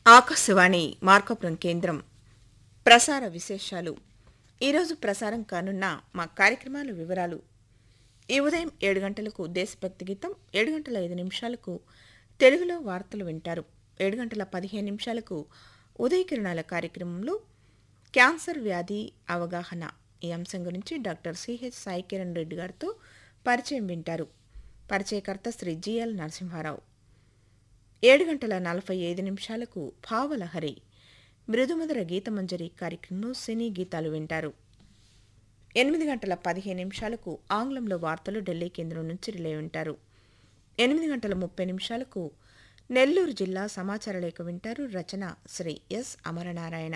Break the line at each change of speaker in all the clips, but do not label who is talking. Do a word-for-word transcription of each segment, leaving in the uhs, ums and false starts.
ఆకాశవాణి మార్కాపురం కేంద్రం ప్రసార విశేషాలు. ఈరోజు ప్రసారం కానున్న మా కార్యక్రమాల వివరాలు. ఈ ఉదయం ఏడు గంటలకు దేశభక్తి గీతం, ఏడు గంటల ఐదు నిమిషాలకు తెలుగులో వార్తలు వింటారు. ఏడు గంటల పదిహేను నిమిషాలకు ఉదయకిరణాల కార్యక్రమంలో క్యాన్సర్ వ్యాధి అవగాహన ఈ అంశం గురించి డాక్టర్ సిహెచ్ సాయి కిరణ్ రెడ్డి గారితో పరిచయం వింటారు. పరిచయకర్త శ్రీ జిఎల్ నరసింహారావు. ఏడు గంటల నలభై ఐదు నిమిషాలకు భావలహరి మృదుమధుర గీతమంజరి కార్యక్రమంలో సినీ గీతాలు వింటారు. ఎనిమిది గంటల పదిహేను నిమిషాలకు ఆంగ్లంలో వార్తలు ఢిల్లీ కేంద్రం నుంచి రిలే వింటారు. ఎనిమిది గంటల ముప్పై నిమిషాలకు నెల్లూరు జిల్లా సమాచార లేఖ వింటారు. రచన శ్రీ ఎస్ అమరనారాయణ.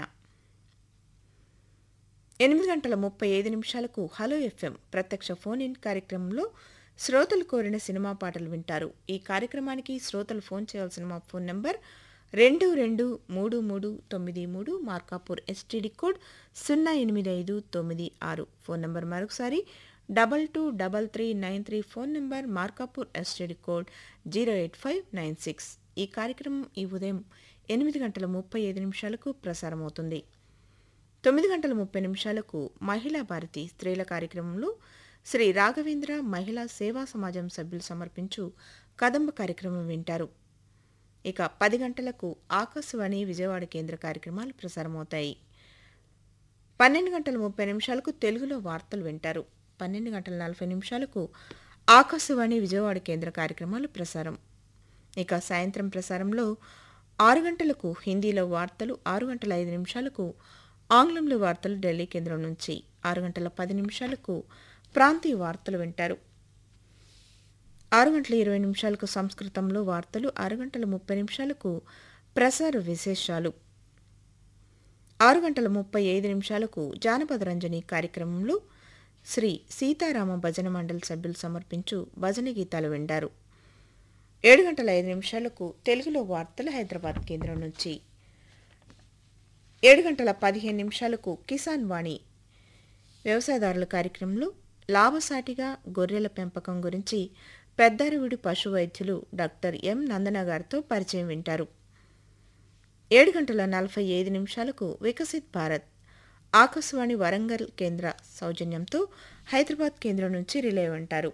ఎనిమిది గంటల ముప్పై ఐదు నిమిషాలకు హలో ఎఫ్ఎం ప్రత్యక్ష ఫోన్ ఇన్ కార్యక్రమంలో శ్రోతలు కోరిన సినిమా పాటలు వింటారు. ఈ కార్యక్రమానికి శ్రోతలు ఫోన్ చేయాల్సిన మా ఫోన్ నంబర్ రెండు రెండు మూడు మూడు తొమ్మిది మూడు మార్కాపూర్ ఎస్టీడీ కోడ్ సున్నా ఎనిమిది ఐదు తొమ్మిది ఆరు. ఫోన్ నంబర్ మరొకసారి double two double three nine three. Phone number Markapur STD code zero eight five nine six. ఈ కార్యక్రమం ఈ ఉదయం ఎనిమిది గంటల ముప్పై ఐదు నిమిషాలకు ప్రసారమవుతుంది. తొమ్మిది గంటల ముప్పై నిమిషాలకు మహిళా భారతి స్త్రీల కార్యక్రమంలో శ్రీ రాఘవేంద్ర మహిళా సేవా సమాజం సభ్యులు సమర్పించు కదంబ కార్యక్రమం వింటారు. ఇక పది గంటలకు ఆకాశవాణి విజయవాడ కేంద్ర కార్యక్రమాలు ప్రసారమవుతాయి. పన్నెండు గంటల ముప్పై నిమిషాలకు తెలుగులో వార్తలు వింటారు. పన్నెండు గంటల నలభై నిమిషాలకు ఆకాశవాణి విజయవాడ కేంద్ర కార్యక్రమాలు ప్రసారం. ఇక సాయంత్రం ప్రసారంలో ఆరు గంటలకు హిందీలో వార్తలు, ఆరు గంటల ఐదు నిమిషాలకు ఆంగ్లంలో వార్తలు ఢిల్లీ కేంద్రం నుంచి, ఆరు గంటల పది నిమిషాలకు ప్రాంతీయ వార్తలు వింటారు. ఆరు గంటల ఇరవై నిమిషాలకు సంస్కృతంలో వార్తలు, ఆరు గంటల ముప్పై నిమిషాలకు ప్రసార విశేషాలు, ఆరు గంటల ముప్పై ఐదు నిమిషాలకు జానపద రంజని కార్యక్రమంలో శ్రీ సీతారామ భజన మండలి సభ్యులు సమర్పించు భజన గీతాలు వింటారు. ఏడు గంటల ఐదు నిమిషాలకు తెలుగులో వార్తలు హైదరాబాద్ కేంద్రం నుంచి, ఏడు గంటల పదిహేను నిమిషాలకు కిసాన్ వాణి వ్యవసాయదారుల కార్యక్రమంలో లాభసాటిగా గొర్రెల పెంపకం గురించి పెద్దారవిడి పశు వైద్యులు డాక్టర్ ఎం నందన గారితో పరిచయం వింటారు. ఏడు గంటల నలభై ఐదు నిమిషాలకు వికసిత్ భారత్ ఆకాశవాణి వరంగల్ కేంద్ర సౌజన్యంతో హైదరాబాద్ కేంద్రం నుంచి రిలే వింటారు.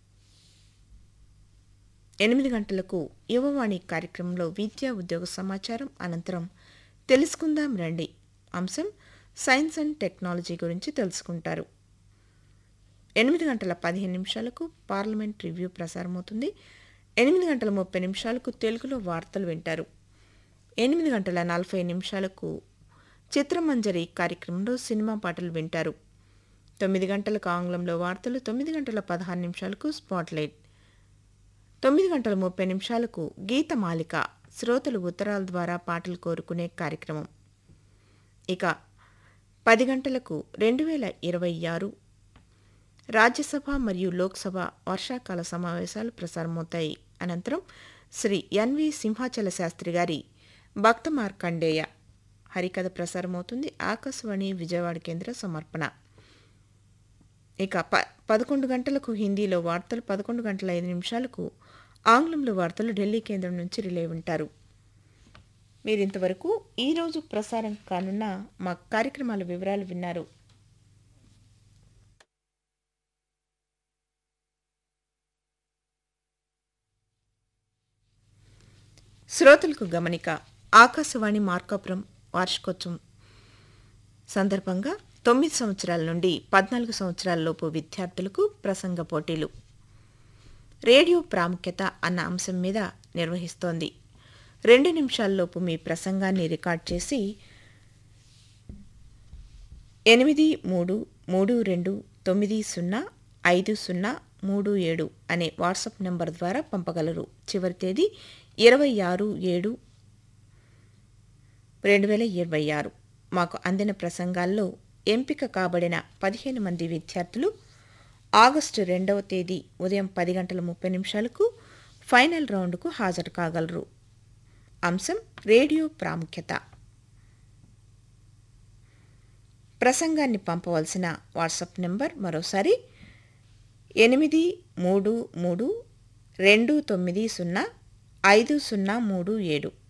ఎనిమిది గంటలకు యువవాణి కార్యక్రమంలో విద్యా ఉద్యోగ సమాచారం, అనంతరం తెలుసుకుందాం రండి అంశం సైన్స్ అండ్ టెక్నాలజీ గురించి తెలుసుకుంటారు. ఎనిమిది గంటల పదిహేను నిమిషాలకు పార్లమెంట్ రివ్యూ ప్రసారమవుతుంది. ఎనిమిది గంటల ముప్పై నిమిషాలకు తెలుగులో వార్తలు వింటారు. ఎనిమిది గంటల నలభై నిమిషాలకు చిత్రమంజరి కార్యక్రమంలో సినిమా పాటలు వింటారు. తొమ్మిది గంటలకు ఆంగ్లంలో వార్తలు, తొమ్మిది గంటల పదహారు నిమిషాలకు స్పాట్లైట్, తొమ్మిది గంటల ముప్పై నిమిషాలకు గీతమాలిక శ్రోతలు ఉత్తరాల ద్వారా పాటలు కోరుకునే కార్యక్రమం. ఇక పది గంటలకు రెండు వేల ఇరవై ఆరు రాజ్యసభ మరియు లోక్సభ వర్షాకాల సమావేశాలు ప్రసారమవుతాయి. అనంతరం శ్రీ ఎన్వి సింహాచల శాస్త్రి గారి భక్త మార్కండేయ హరికథ ప్రసారమవుతుంది. ఆకాశవాణి విజయవాడ కేంద్ర సమర్పణ. ఇక ప పదకొండు గంటలకు హిందీలో వార్తలు, పదకొండు గంటల ఐదు నిమిషాలకు ఆంగ్లంలో వార్తలు ఢిల్లీ కేంద్రం నుంచి రిలే ఉంటారు. మీరింతవరకు ఈరోజు ప్రసారం కానున్న మా కార్యక్రమాల వివరాలు విన్నారు. శ్రోతలకు గమనిక. ఆకాశవాణి మార్కాపురం వార్షికోత్సవం సందర్భంగా తొమ్మిది సంవత్సరాల నుండి పద్నాలుగు సంవత్సరాలలోపు విద్యార్థులకు ప్రసంగ పోటీలు రేడియో ప్రాముఖ్యత అన్న అంశం మీద నిర్వహిస్తోంది. రెండు నిమిషాల్లోపు మీ ప్రసంగాన్ని రికార్డ్ చేసి ఎనిమిది మూడు మూడు రెండు తొమ్మిది సున్నా ఐదు సున్నా మూడు ఏడు అనే వాట్సాప్ నెంబర్ ద్వారా పంపగలరు. చివరి తేదీ ఇరవై ఆరు ఏడు రెండు వేల ఇరవై ఆరు. మాకు అందిన ప్రసంగాల్లో ఎంపిక కాబడిన పదిహేను మంది విద్యార్థులు ఆగస్టు రెండవ తేదీ ఉదయం పది గంటల ముప్పై నిమిషాలకు ఫైనల్ రౌండ్కు హాజరు కాగలరు. అంశం రేడియో ప్రాముఖ్యత. ప్రసంగాన్ని పంపవలసిన వాట్సాప్ నెంబర్ మరోసారి ఎనిమిది మూడు మూడు రెండు తొమ్మిది సున్నా ఐదు సున్నా మూడు ఏడు.